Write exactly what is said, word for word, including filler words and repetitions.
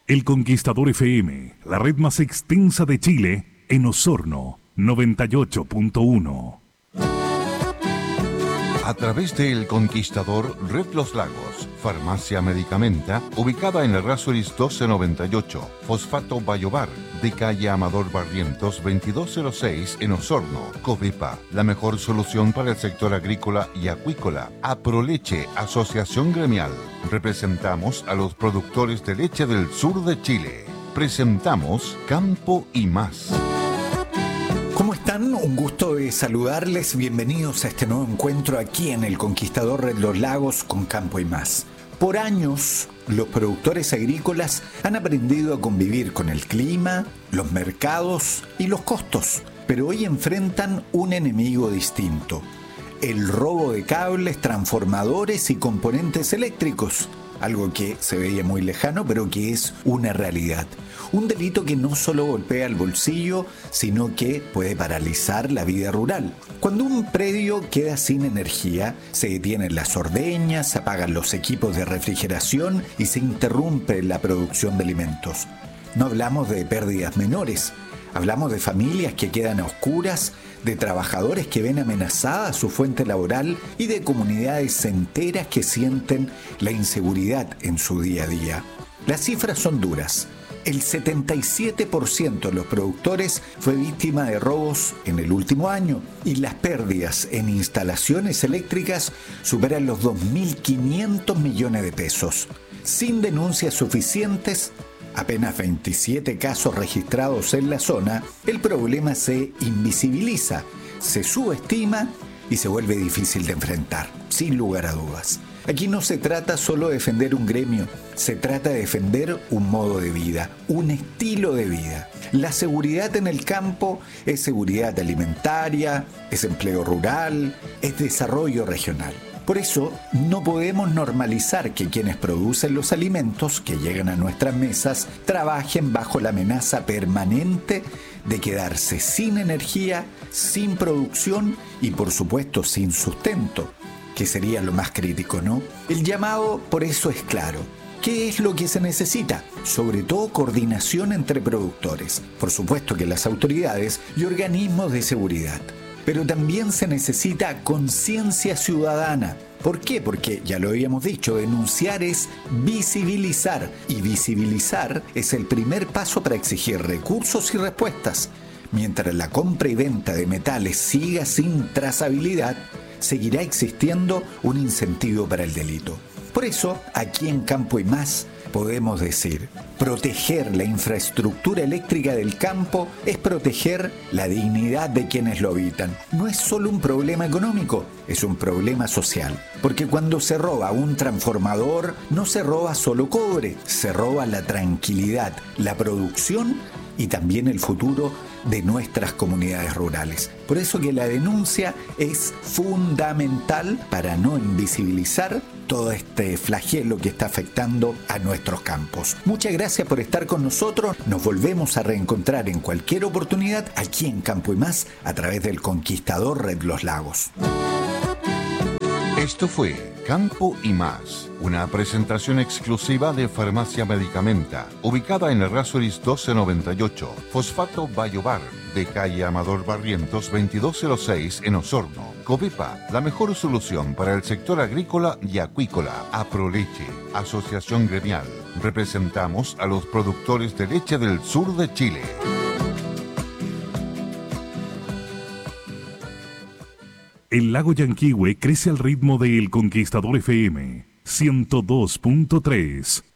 El Conquistador F M, la red más extensa de Chile, en Osorno, noventa y ocho punto uno. A través de El Conquistador, Red Los Lagos, Farmacia Medicamenta, ubicada en Errázuriz doce noventa y ocho, Fosfato Bayobar, de calle Amador Barrientos veintidós cero seis en Osorno, Covepa, la mejor solución para el sector agrícola y acuícola. Aproleche, Asociación Gremial. Representamos a los productores de leche del sur de Chile. Presentamos Campo y Más. ¿Cómo están? Un gusto de saludarles. Bienvenidos a este nuevo encuentro aquí en El Conquistador Red Los Lagos con Campo y Más. Por años, los productores agrícolas han aprendido a convivir con el clima, los mercados y los costos, pero hoy enfrentan un enemigo distinto: el robo de cables, transformadores y componentes eléctricos. Algo que se veía muy lejano, pero que es una realidad. Un delito que no solo golpea el bolsillo, sino que puede paralizar la vida rural. Cuando un predio queda sin energía, se detienen las ordeñas, se apagan los equipos de refrigeración y se interrumpe la producción de alimentos. No hablamos de pérdidas menores. Hablamos de familias que quedan a oscuras, de trabajadores que ven amenazada su fuente laboral y de comunidades enteras que sienten la inseguridad en su día a día. Las cifras son duras. El setenta y siete por ciento de los productores fue víctima de robos en el último año y las pérdidas en instalaciones eléctricas superan los dos mil quinientos millones de pesos. Sin denuncias suficientes, apenas veintisiete casos registrados en la zona, el problema se invisibiliza, se subestima y se vuelve difícil de enfrentar, sin lugar a dudas. Aquí no se trata solo de defender un gremio, se trata de defender un modo de vida, un estilo de vida. La seguridad en el campo es seguridad alimentaria, es empleo rural, es desarrollo regional. Por eso, no podemos normalizar que quienes producen los alimentos que llegan a nuestras mesas trabajen bajo la amenaza permanente de quedarse sin energía, sin producción y, por supuesto, sin sustento, que sería lo más crítico, ¿no? El llamado, por eso, es claro. ¿Qué es lo que se necesita? Sobre todo coordinación entre productores, por supuesto que las autoridades y organismos de seguridad. Pero también se necesita conciencia ciudadana. ¿Por qué? Porque, ya lo habíamos dicho, denunciar es visibilizar. Y visibilizar es el primer paso para exigir recursos y respuestas. Mientras la compra y venta de metales siga sin trazabilidad, seguirá existiendo un incentivo para el delito. Por eso, aquí en Campo y Más, podemos decir, proteger la infraestructura eléctrica del campo es proteger la dignidad de quienes lo habitan. No es solo un problema económico, es un problema social. Porque cuando se roba un transformador, no se roba solo cobre, se roba la tranquilidad, la producción y también el futuro de nuestras comunidades rurales. Por eso que la denuncia es fundamental para no invisibilizar todo este flagelo que está afectando a nuestros campos. Muchas gracias por estar con nosotros. Nos volvemos a reencontrar en cualquier oportunidad aquí en Campo y Más a través del Conquistador Red Los Lagos. Esto fue Campo y Más, una presentación exclusiva de Farmacia Medicamenta, ubicada en Errázuriz doce noventa y ocho, Fosfato Bayobar, de calle Amador Barrientos veintidós cero seis en Osorno, Covepa, la mejor solución para el sector agrícola y acuícola. Aproleche, Asociación Gremial. Representamos a los productores de leche del sur de Chile. El lago Yanquihue crece al ritmo de El Conquistador F M ciento dos punto tres.